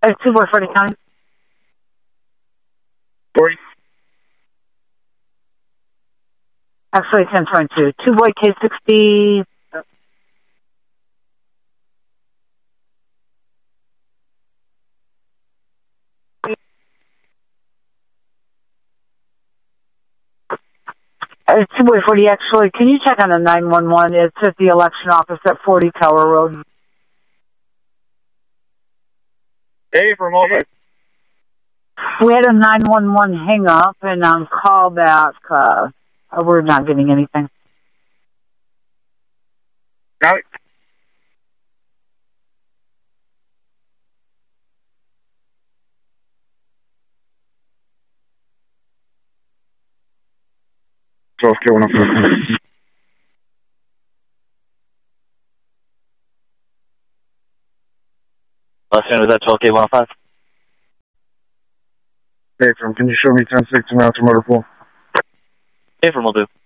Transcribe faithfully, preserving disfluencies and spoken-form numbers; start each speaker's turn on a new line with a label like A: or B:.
A: Uh, two boy Freddie County.
B: Forty.
A: Actually, ten twenty-two. Two boy K sixty. Uh, two boy forty. Actually, can you check on the nine one one? It's at the election office at forty Tower Road.
B: Hey, for a moment.
A: We had a nine one one hang up and on call back. Uh, we're not getting anything.
B: Got it. twelve K one oh five.
C: Last name was that twelve K one oh five?
B: Hey, from, can you show me ten sixty now to motor pool?
C: Hey, from will do.